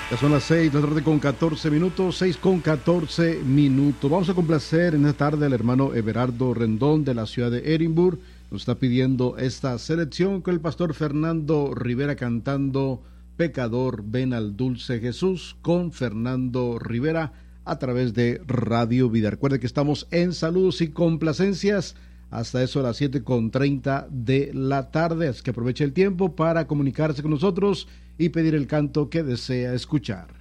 Ya son las 6 de la tarde con 14 minutos, 6 con 14 minutos. Vamos a complacer en esta tarde al hermano Everardo Rendón de la ciudad de Edimburgo. Nos está pidiendo esta selección con el pastor Fernando Rivera cantando Pecador, ven al dulce Jesús con Fernando Rivera a través de Radio Vida. Recuerde que estamos en saludos y complacencias hasta eso a las 7:30 de la tarde, así que aproveche el tiempo para comunicarse con nosotros y pedir el canto que desea escuchar.